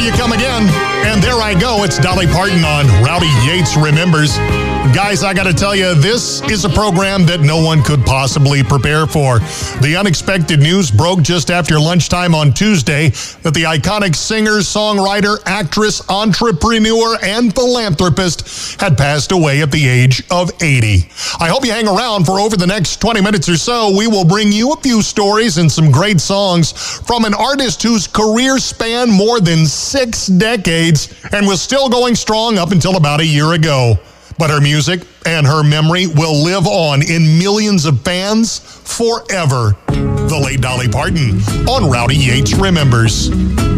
you come again. And there I go. It's Dolly Parton on Rowdy Yates Remembers. Guys, I got to tell you, this is a program that no one could possibly prepare for. The unexpected news broke just after lunchtime on Tuesday that the iconic singer, songwriter, actress, entrepreneur, and philanthropist had passed away at the age of 80. I hope you hang around for over the next 20 minutes or so. We will bring you a few stories and some great songs from an artist whose career spanned more than 6 decades and was still going strong up until about a year ago. But her music and her memory will live on in millions of fans forever. The late Dolly Parton on Rowdy Yates Remembers.